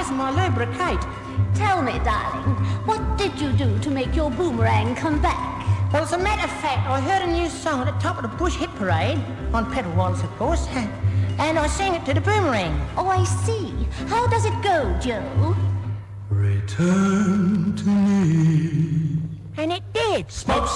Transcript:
eyes and my lubricate. Tell me, darling, what did you do to make your boomerang come back? Well, as a matter of fact, I heard a new song at the top of the Bush Hit Parade, on pedal wallets, of course, and I sang it to the boomerang. Oh, I see. How does it go, Joe? Return to me. And it did. Smoke